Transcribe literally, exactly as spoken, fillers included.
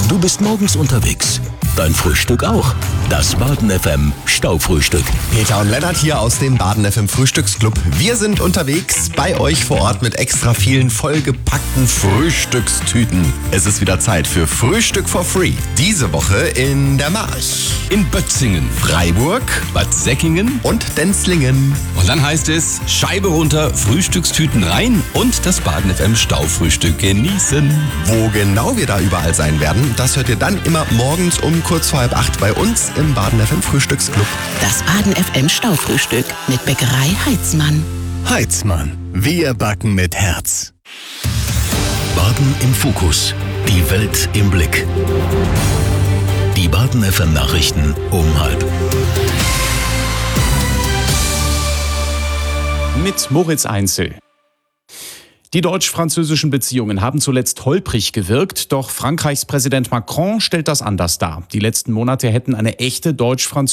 Du bist morgens unterwegs. Dein Frühstück auch. Das Baden F M Staufrühstück. Peter und Lennart hier aus dem Baden F M Frühstücksclub. Wir sind unterwegs bei euch vor Ort mit extra vielen vollgepackten Frühstückstüten. Es ist wieder Zeit für Frühstück for Free. Diese Woche in der March, in Bötzingen, Freiburg, Bad Säckingen und Denzlingen. Und dann heißt es, Scheibe runter, Frühstückstüten rein und das Baden F M Staufrühstück genießen. Wo genau wir da überall sein werden, das hört ihr dann immer morgens um kurz vor halb acht bei uns im Baden F M Frühstücksclub. Das Baden F M Staufrühstück mit Bäckerei Heitzmann. Heitzmann, wir backen mit Herz. Baden im Fokus. Die Welt im Blick. Die Baden F M Nachrichten um halb. Mit Moritz Einzel. Die deutsch-französischen Beziehungen haben zuletzt holprig gewirkt, doch Frankreichs Präsident Macron stellt das anders dar. Die letzten Monate hätten eine echte deutsch-französische